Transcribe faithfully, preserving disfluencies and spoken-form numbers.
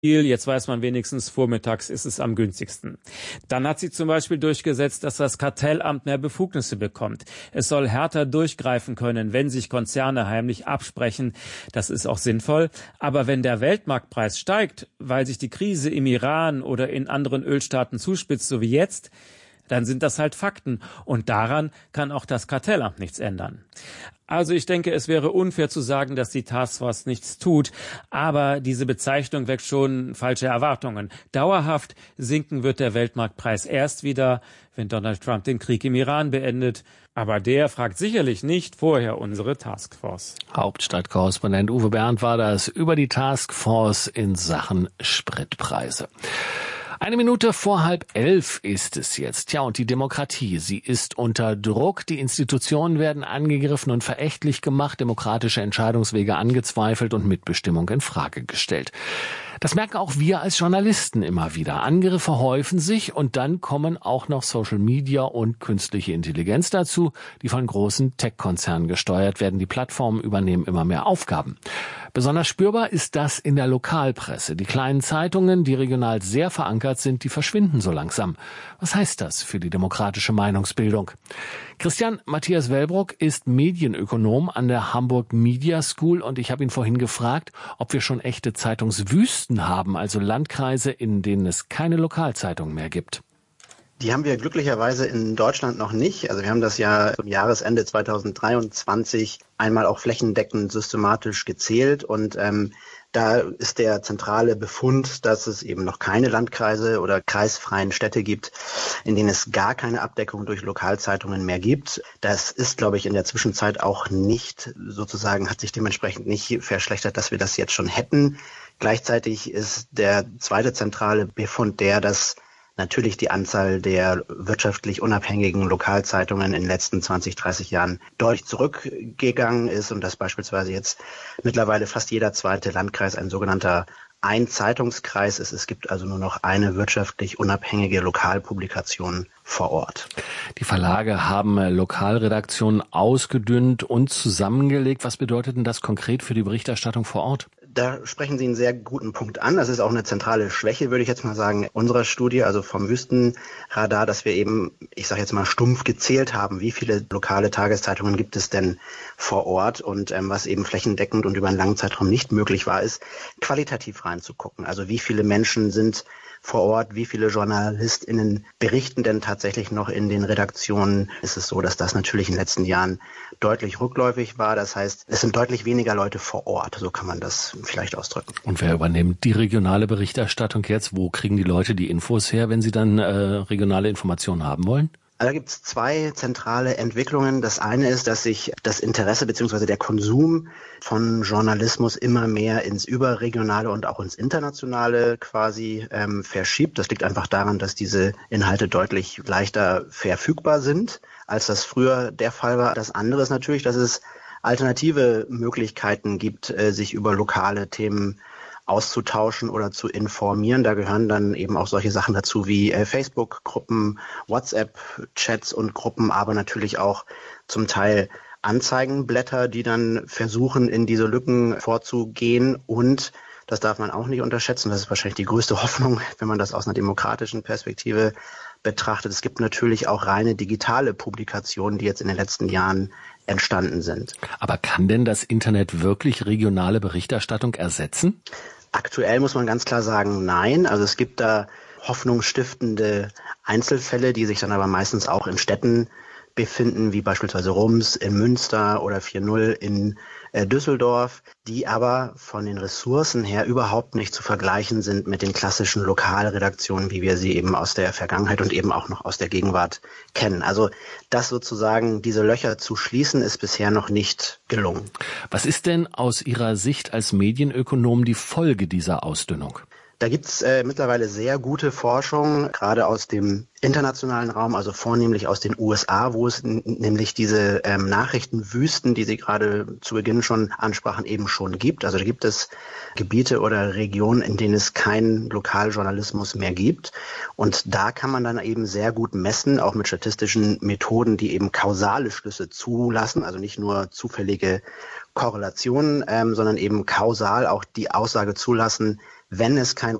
Jetzt weiß man wenigstens, vormittags ist es am günstigsten. Dann hat sie zum Beispiel durchgesetzt, dass das Kartellamt mehr Befugnisse bekommt. Es soll härter durchgreifen können, wenn sich Konzerne heimlich absprechen. Das ist auch sinnvoll. Aber wenn der Weltmarktpreis steigt, weil sich die Krise im Iran oder in anderen Ölstaaten zuspitzt, so wie jetzt, dann sind das halt Fakten. Und daran kann auch das Kartellamt nichts ändern. Also ich denke, es wäre unfair zu sagen, dass die Taskforce nichts tut. Aber diese Bezeichnung weckt schon falsche Erwartungen. Dauerhaft sinken wird der Weltmarktpreis erst wieder, wenn Donald Trump den Krieg im Iran beendet. Aber der fragt sicherlich nicht vorher unsere Taskforce. Hauptstadtkorrespondent Uwe Bernd war das über die Taskforce in Sachen Spritpreise. Eine Minute vor halb elf ist es jetzt. Ja, und die Demokratie, sie ist unter Druck. Die Institutionen werden angegriffen und verächtlich gemacht, demokratische Entscheidungswege angezweifelt und Mitbestimmung in Frage gestellt. Das merken auch wir als Journalisten immer wieder. Angriffe häufen sich und dann kommen auch noch Social Media und künstliche Intelligenz dazu, die von großen Tech-Konzernen gesteuert werden. Die Plattformen übernehmen immer mehr Aufgaben. Besonders spürbar ist das in der Lokalpresse. Die kleinen Zeitungen, die regional sehr verankert sind, die verschwinden so langsam. Was heißt das für die demokratische Meinungsbildung? Christian Matthias Wellbrock ist Medienökonom an der Hamburg Media School und ich habe ihn vorhin gefragt, ob wir schon echte Zeitungswüsten haben, also Landkreise, in denen es keine Lokalzeitung mehr gibt. Die haben wir glücklicherweise in Deutschland noch nicht. Also wir haben das ja zum Jahresende zweitausenddreiundzwanzig einmal auch flächendeckend systematisch gezählt und ähm, da ist der zentrale Befund, dass es eben noch keine Landkreise oder kreisfreien Städte gibt, in denen es gar keine Abdeckung durch Lokalzeitungen mehr gibt. Das ist, glaube ich, in der Zwischenzeit auch nicht sozusagen, hat sich dementsprechend nicht verschlechtert, dass wir das jetzt schon hätten. Gleichzeitig ist der zweite zentrale Befund der, dass natürlich die Anzahl der wirtschaftlich unabhängigen Lokalzeitungen in den letzten zwanzig, dreißig Jahren deutlich zurückgegangen ist und dass beispielsweise jetzt mittlerweile fast jeder zweite Landkreis ein sogenannter Ein-Zeitungskreis ist. Es gibt also nur noch eine wirtschaftlich unabhängige Lokalpublikation vor Ort. Die Verlage haben Lokalredaktionen ausgedünnt und zusammengelegt. Was bedeutet denn das konkret für die Berichterstattung vor Ort? Da sprechen Sie einen sehr guten Punkt an. Das ist auch eine zentrale Schwäche, würde ich jetzt mal sagen, unserer Studie, also vom Wüstenradar, dass wir eben, ich sage jetzt mal stumpf gezählt haben, wie viele lokale Tageszeitungen gibt es denn vor Ort und ähm, was eben flächendeckend und über einen langen Zeitraum nicht möglich war, ist qualitativ reinzugucken. Also wie viele Menschen sind vor Ort, wie viele JournalistInnen berichten denn tatsächlich noch in den Redaktionen? Ist es so, dass das natürlich in den letzten Jahren deutlich rückläufig war. Das heißt, es sind deutlich weniger Leute vor Ort, so kann man das vielleicht ausdrücken. Und wer übernimmt die regionale Berichterstattung jetzt? Wo kriegen die Leute die Infos her, wenn sie dann äh, regionale Informationen haben wollen? Da gibt es zwei zentrale Entwicklungen. Das eine ist, dass sich das Interesse bzw. der Konsum von Journalismus immer mehr ins Überregionale und auch ins Internationale quasi ähm, verschiebt. Das liegt einfach daran, dass diese Inhalte deutlich leichter verfügbar sind, als das früher der Fall war. Das andere ist natürlich, dass es alternative Möglichkeiten gibt, äh, sich über lokale Themen auszutauschen oder zu informieren. Da gehören dann eben auch solche Sachen dazu wie äh, Facebook-Gruppen, WhatsApp-Chats und Gruppen, aber natürlich auch zum Teil Anzeigenblätter, die dann versuchen, in diese Lücken vorzugehen. Und das darf man auch nicht unterschätzen. Das ist wahrscheinlich die größte Hoffnung, wenn man das aus einer demokratischen Perspektive betrachtet. Es gibt natürlich auch reine digitale Publikationen, die jetzt in den letzten Jahren entstanden sind. Aber kann denn das Internet wirklich regionale Berichterstattung ersetzen? Aktuell muss man ganz klar sagen, nein. Also es gibt da hoffnungsstiftende Einzelfälle, die sich dann aber meistens auch in Städten befinden, wie beispielsweise Rums in Münster oder vier null in äh, Düsseldorf, die aber von den Ressourcen her überhaupt nicht zu vergleichen sind mit den klassischen Lokalredaktionen, wie wir sie eben aus der Vergangenheit und eben auch noch aus der Gegenwart kennen. Also das sozusagen, diese Löcher zu schließen, ist bisher noch nicht gelungen. Was ist denn aus Ihrer Sicht als Medienökonom die Folge dieser Ausdünnung? Da gibt's äh, mittlerweile sehr gute Forschung, gerade aus dem internationalen Raum, also vornehmlich aus den U S A, wo es n- nämlich diese ähm, Nachrichtenwüsten, die Sie gerade zu Beginn schon ansprachen, eben schon gibt. Also da gibt es Gebiete oder Regionen, in denen es keinen Lokaljournalismus mehr gibt. Und da kann man dann eben sehr gut messen, auch mit statistischen Methoden, die eben kausale Schlüsse zulassen, also nicht nur zufällige Korrelation, ähm, sondern eben kausal auch die Aussage zulassen, wenn es kein